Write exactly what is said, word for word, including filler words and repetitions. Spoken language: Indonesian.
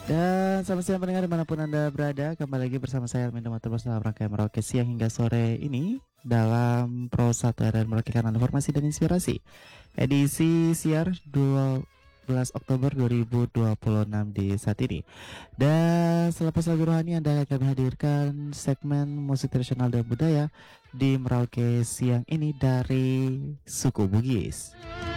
Dan selamat siang pendengar dimanapun Anda berada. Kembali lagi bersama saya Armindo Matulus dalam rangkaian Merauke siang hingga sore ini dalam Pro satu R R Merauke Kanal Informasi dan Inspirasi edisi siar dua belas Oktober dua ribu dua puluh enam di saat ini. Dan selepas lagu rohani Anda akan hadirkan segmen musik tradisional dan budaya di Merauke siang ini dari suku Bugis.